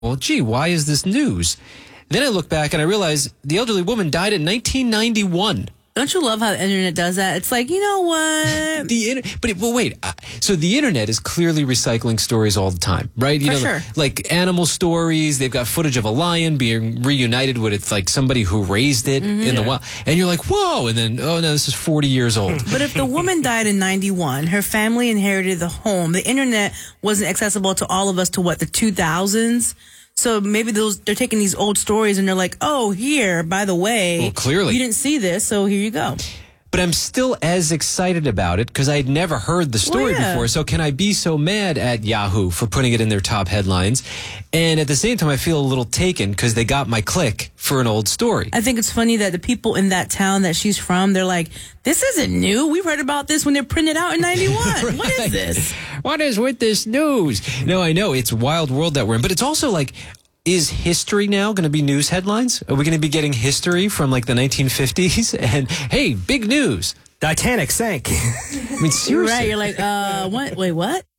well, gee, why is this news? Then I look back and I realize the elderly woman died in 1991. Don't you love how the internet does that? It's like, you know what? So the internet is clearly recycling stories all the time, right? For sure. Like animal stories. They've got footage of a lion being reunited with it's like somebody who raised it in the wild. And you're like, whoa. And then, oh no, this is 40 years old. But if the woman died in 91, her family inherited the home. The internet wasn't accessible to all of us to the 2000s. So maybe they're taking these old stories and they're like, oh, here, by the way, well, clearly you didn't see this, so here you go. But I'm still as excited about it because I'd never heard the story before. So can I be so mad at Yahoo for putting it in their top headlines? And at the same time, I feel a little taken because they got my click for an old story. I think it's funny that the people in that town that she's from, they're like, this isn't new. We've heard about this when they're printed out in 91. Right. What is this? What is with this news? No, I know. It's a wild world that we're in. But it's also like, is history now going to be news headlines? Are we going to be getting history from like the 1950s? And hey, big news. Titanic sank. I mean, seriously. Right. You're like, what? Wait, what?